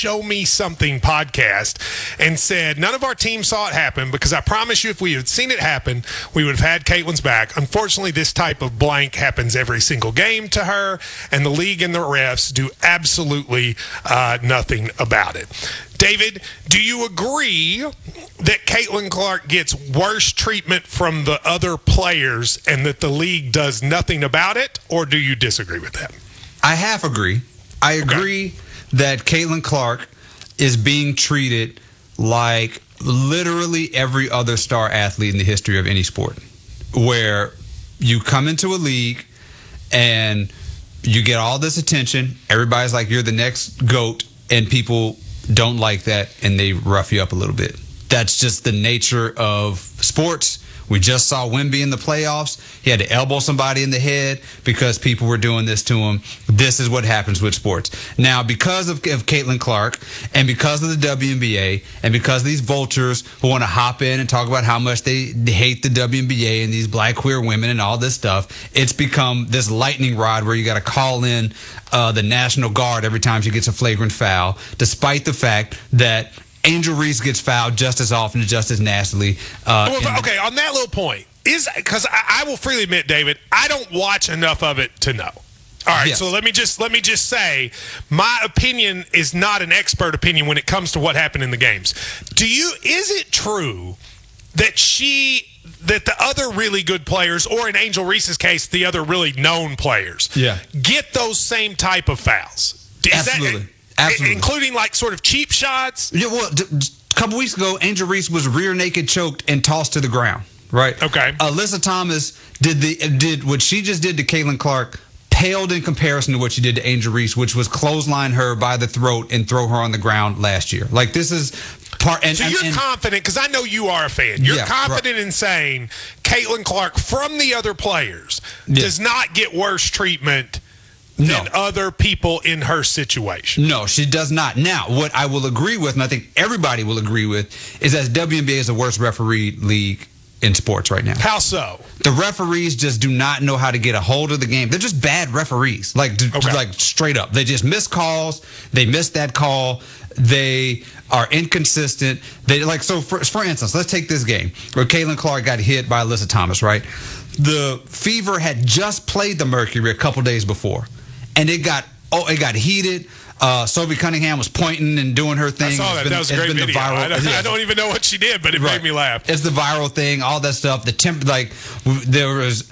Show Me Something podcast and said none of our team saw it happen because I promise you if we had seen it happen, we would have had Caitlin's back. Unfortunately, this type of blank happens every single game to her, and the league and the refs do absolutely nothing about it. David, do you agree that Caitlin Clark gets worse treatment from the other players and that the league does nothing about it, or do you disagree with that? I half agree. I agree that Caitlin Clark is being treated like literally every other star athlete in the history of any sport, where you come into a league and you get all this attention. Everybody's like, you're the next GOAT, and people don't like that, and they rough you up a little bit. That's just the nature of sports. We just saw Wemby in the playoffs. He had to elbow somebody in the head because people were doing this to him. This is what happens with sports. Now, because of Caitlin Clark and because of the WNBA and because of these vultures who want to hop in and talk about how much they hate the WNBA and these black queer women and all this stuff, it's become this lightning rod where you got to call in the National Guard every time she gets a flagrant foul, despite the fact that Angel Reese gets fouled just as often and just as nastily. Okay, on that little point, because I will freely admit, David, I don't watch enough of it to know. All right, yes. So let me just say, my opinion is not an expert opinion when it comes to what happened in the games. Is it true that the other really good players, or in Angel Reese's case, the other really known players, get those same type of fouls? Absolutely. Absolutely. Including like sort of cheap shots? Yeah, well, a couple weeks ago, Angel Reese was rear naked choked and tossed to the ground, right? Okay. Alyssa Thomas did what she just did to Caitlin Clark, paled in comparison to what she did to Angel Reese, which was clothesline her by the throat and throw her on the ground last year. Like, this is part. So you're confident, because I know you are a fan. You're confident in saying Caitlin Clark from the other players does not get worse treatment than other people in her situation. No, she does not. Now, what I will agree with, and I think everybody will agree with, is that WNBA is the worst referee league in sports right now. How so? The referees just do not know how to get a hold of the game. They're just bad referees, like straight up. They just miss calls. They miss that call. They are inconsistent. For instance, let's take this game where Caitlin Clark got hit by Alyssa Thomas, right? The Fever had just played the Mercury a couple days before, and it got heated. Sophie Cunningham was pointing and doing her thing. I saw that. That was a great video. I don't even know what she did, but it made me laugh. It's the viral thing, all that stuff. There was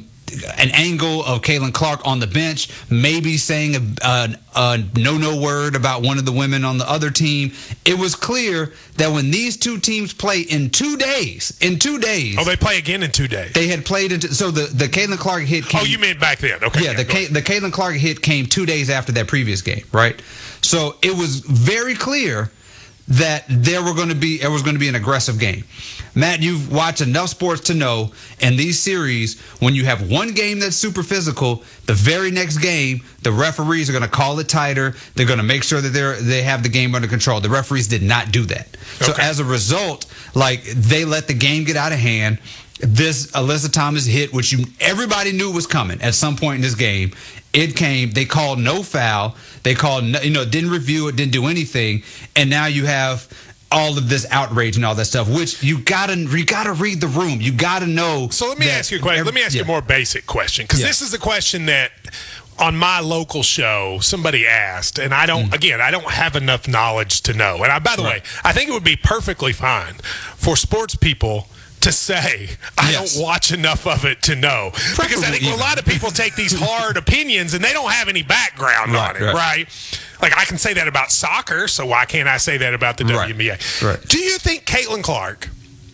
an angle of Caitlin Clark on the bench, maybe saying a no word about one of the women on the other team. It was clear that when these two teams play in 2 days. Oh, they play again in 2 days. They had played so the Caitlin Clark hit came. Oh, you meant back then? Okay. Yeah, the Caitlin Clark hit came 2 days after that previous game, right? So it was very clear that there was going to be an aggressive game. Matt, you've watched enough sports to know in these series, when you have one game that's super physical, the very next game, the referees are going to call it tighter. They're going to make sure that they have the game under control. The referees did not do that. So as a result, they let the game get out of hand. This Alyssa Thomas hit, which everybody knew was coming at some point in this game. It came. They called no foul. They called, didn't review it, didn't do anything, and now you have all of this outrage and all that stuff. Which you gotta read the room. You gotta know. So let me ask you a question. Let me ask you a more basic question, because this is a question that on my local show somebody asked, and I don't have enough knowledge to know. And by the way, I think it would be perfectly fine for sports people to say, I don't watch enough of it to know. Because I think a lot of people take these hard opinions and they don't have any background on it, right? Like, I can say that about soccer, so why can't I say that about the WNBA? Right. Do you think Caitlin Clark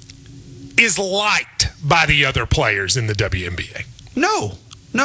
is liked by the other players in the WNBA? No.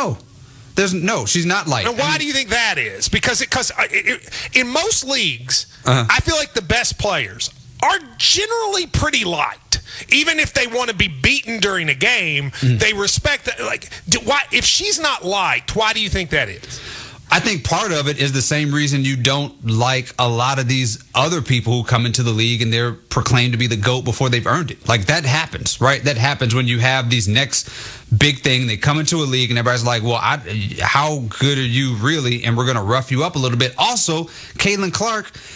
She's not liked. And why do you think that is? Because in most leagues, I feel like the best players are generally pretty liked. Even if they want to be beaten during a game, they respect that. Why? If she's not liked, why do you think that is? I think part of it is the same reason you don't like a lot of these other people who come into the league and they're proclaimed to be the GOAT before they've earned it. Like, that happens, right? That happens when you have these next big thing. They come into a league and everybody's like, well, how good are you really? And we're going to rough you up a little bit. Also, Caitlin Clark